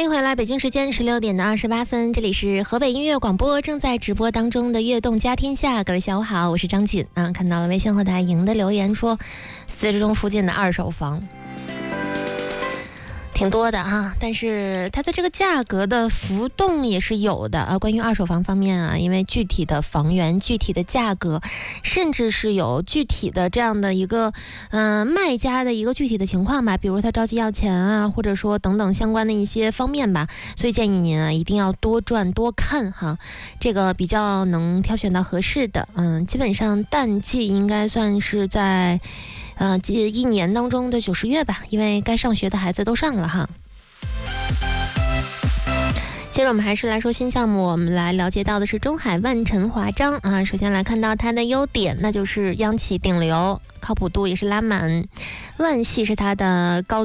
欢迎回来，北京时间16:28，这里是河北音乐广播，正在直播当中的悦动家天下。各位下午好，我是张锦啊。看到了微信后台莹的留言说，40中附近的二手房挺多的哈，但是它的这个价格的浮动也是有的啊。关于二手房方面啊，因为具体的房源、具体的价格，甚至是有具体的这样的一个卖家的一个具体的情况吧，比如他着急要钱啊，或者说等等相关的一些方面吧，所以建议您啊一定要多转多看哈，这个比较能挑选到合适的。基本上淡季应该算是在一年当中的9、10月吧，因为该上学的孩子都上了哈。接着我们还是来说新项目，我们来了解到的是中海万晨华章啊。首先来看到它的优点，那就是央企顶流，靠谱度也是拉满。万系是它的高